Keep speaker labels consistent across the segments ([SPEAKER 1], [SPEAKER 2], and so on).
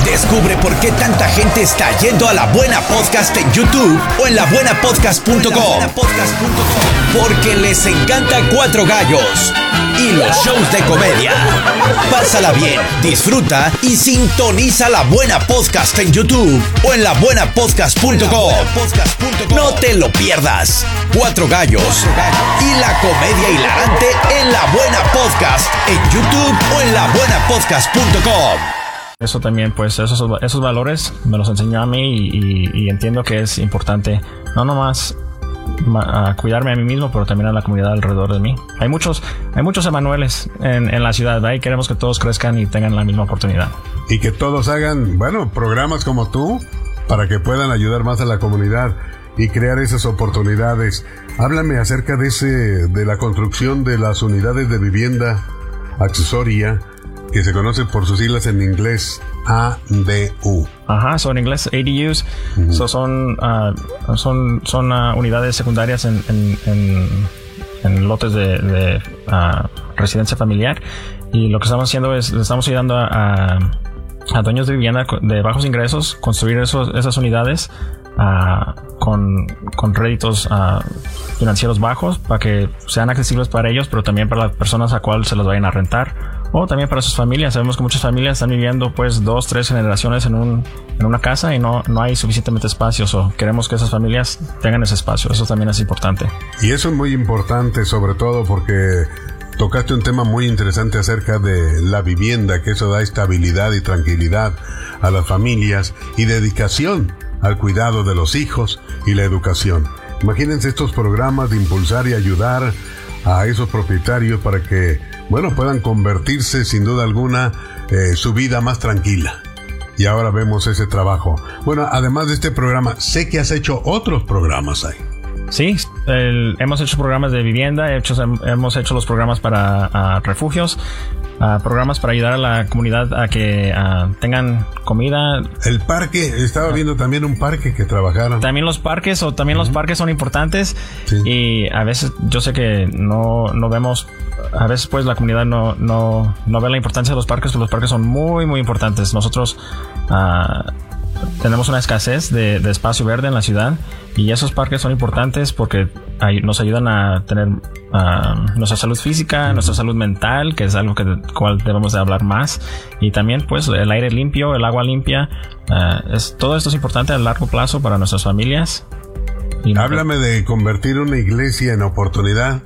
[SPEAKER 1] Descubre por qué tanta gente está yendo a La Buena Podcast en YouTube o en labuenapodcast.com. Porque les encanta Cuatro Gallos y los shows de comedia. Pásala bien, disfruta y sintoniza La Buena Podcast en YouTube o en labuenapodcast.com. No te lo pierdas. Cuatro Gallos y la comedia hilarante en La Buena Podcast en YouTube o en labuenapodcast.com.
[SPEAKER 2] Eso también, pues, esos valores me los enseñó a mí y entiendo que es importante no nomás cuidarme a mí mismo, pero también a la comunidad alrededor de mí. Hay muchos Emanueles en la ciudad, ¿verdad? Y queremos que todos crezcan y tengan la misma oportunidad.
[SPEAKER 3] Y que todos hagan, programas como tú para que puedan ayudar más a la comunidad y crear esas oportunidades. Háblame acerca de la construcción de las unidades de vivienda accesoria, que se conoce por sus siglas en inglés ADU.
[SPEAKER 2] Ajá, son en inglés ADUs. Uh-huh. Son unidades secundarias en lotes de residencia familiar. Y lo que estamos haciendo es, le estamos ayudando a dueños de vivienda de bajos ingresos construir esas unidades con réditos financieros bajos para que sean accesibles para ellos, pero también para las personas a cuales se las vayan a rentar. O también para sus familias. Sabemos que muchas familias están viviendo 2, 3 generaciones en una casa y no hay suficientemente espacio. Queremos que esas familias tengan ese espacio. Eso también es importante.
[SPEAKER 3] Y eso es muy importante, sobre todo porque tocaste un tema muy interesante acerca de la vivienda, que eso da estabilidad y tranquilidad a las familias y dedicación al cuidado de los hijos y la educación. Imagínense estos programas de impulsar y ayudar a esos propietarios para que puedan convertirse sin duda alguna su vida más tranquila. Y ahora vemos ese trabajo. Además de este programa, sé que has hecho otros programas ahí.
[SPEAKER 2] Sí, hemos hecho programas de vivienda, hemos hecho los programas para refugios, programas para ayudar a la comunidad a que tengan comida.
[SPEAKER 3] El parque, estaba viendo también un parque que trabajaron.
[SPEAKER 2] También los parques, los parques son importantes. Sí. Y a veces yo sé que no vemos, a veces pues la comunidad no ve la importancia de los parques, pero los parques son muy, muy importantes. Nosotros tenemos una escasez de espacio verde en la ciudad y esos parques son importantes porque nos ayudan a tener nuestra salud física, nuestra salud mental, que es algo cual debemos de hablar más, y también pues el aire limpio, el agua limpia. Todo esto es importante a largo plazo para nuestras familias.
[SPEAKER 3] Háblame de convertir una iglesia en oportunidad.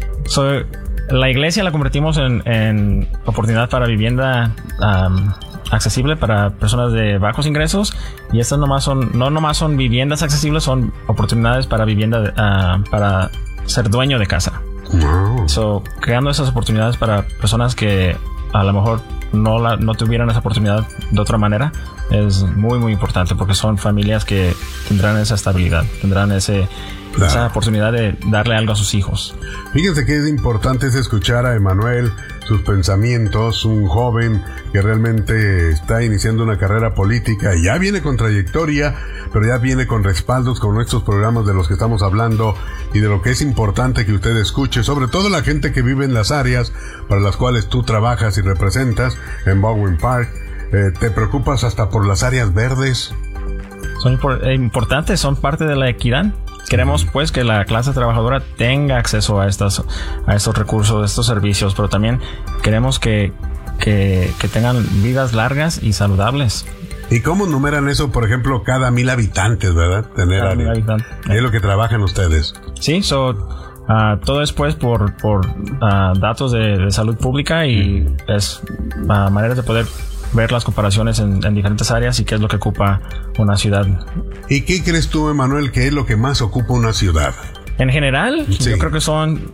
[SPEAKER 2] La iglesia la convertimos en oportunidad para vivienda accesible para personas de bajos ingresos, y estas no nomás son viviendas accesibles, son oportunidades para vivienda para ser dueño de casa. Wow. Creando esas oportunidades para personas que a lo mejor no tuvieran esa oportunidad de otra manera es muy, muy importante, porque son familias que tendrán esa estabilidad, tendrán esa oportunidad de darle algo a sus hijos.
[SPEAKER 3] Fíjense que es importante escuchar a Emanuel, sus pensamientos, un joven que realmente está iniciando una carrera política y ya viene con trayectoria, pero ya viene con respaldos con estos programas de los que estamos hablando y de lo que es importante que usted escuche, sobre todo la gente que vive en las áreas para las cuales tú trabajas y representas en Baldwin Park. ¿Te preocupas hasta por las áreas verdes?
[SPEAKER 2] Son importantes, son parte de la equidad. Queremos pues que la clase trabajadora tenga acceso a estos recursos, a estos servicios, pero también queremos que tengan vidas largas y saludables.
[SPEAKER 3] ¿Y cómo numeran eso, por ejemplo, cada 1,000 habitantes, verdad? Tener cada 1,000 habitantes. Es lo que trabajan ustedes.
[SPEAKER 2] Sí, todo es pues por datos de salud pública y es maneras de poder ver las comparaciones en diferentes áreas y qué es lo que ocupa una ciudad.
[SPEAKER 3] ¿Y qué crees tú, Emanuel, que es lo que más ocupa una ciudad?
[SPEAKER 2] En general, sí. Yo creo que son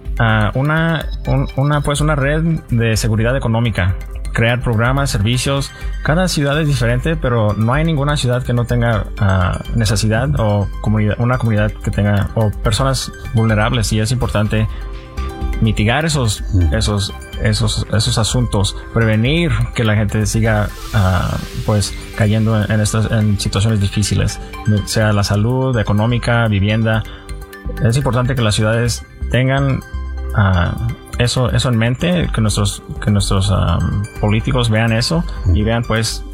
[SPEAKER 2] una red de seguridad económica. Crear programas, servicios. Cada ciudad es diferente, pero no hay ninguna ciudad que no tenga necesidad o una comunidad que tenga o personas vulnerables, y es importante mitigar esos asuntos, prevenir que la gente siga pues cayendo en situaciones difíciles, sea la salud, económica, vivienda. Es importante que las ciudades tengan eso en mente, que nuestros políticos vean eso y vean pues